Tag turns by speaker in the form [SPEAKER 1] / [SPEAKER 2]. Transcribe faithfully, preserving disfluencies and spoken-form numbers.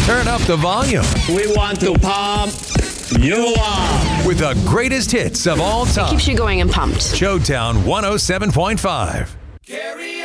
[SPEAKER 1] turn up the volume.
[SPEAKER 2] We want to pump you up
[SPEAKER 1] with the greatest hits of all time.
[SPEAKER 3] Keeps you going and pumped.
[SPEAKER 1] Showtown one oh seven point five.
[SPEAKER 4] Gary